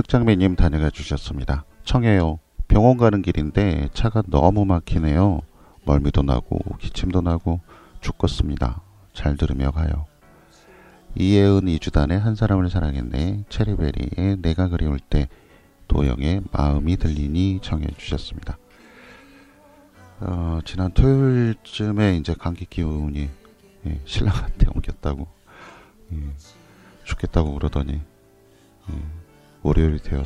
흑장미님 다녀가 주셨습니다. 청해요. 병원 가는 길인데 차가 너무 막히네요. 멀미도 나고 기침도 나고 죽겠습니다. 잘 들으며 가요. 이예은 이주단의 한 사람을 사랑했네. 체리베리의 내가 그리울 때, 도영의 마음이 들리니 청해 주셨습니다. 지난 토요일쯤에 이제 감기 기운이 신랑한테 옮겼다고 죽겠다고 그러더니 월요일이 되어서